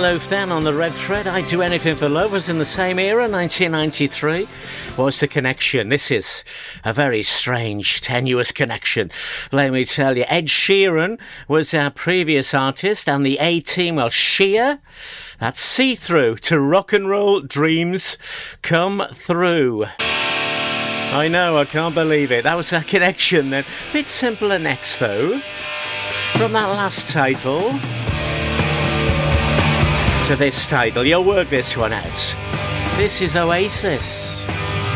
Meatloaf then on the Red Thread. I'd Do Anything for Love was in the same era, 1993. What's the connection? This is a very strange, tenuous connection, let me tell you. Ed Sheeran was our previous artist, and the A-Team, well, Sheer, that's See-Through to Rock and Roll Dreams Come Through. I know, I can't believe it. That was our connection then. Bit simpler next, though. From that last title to this title, you'll work this one out. This is Oasis.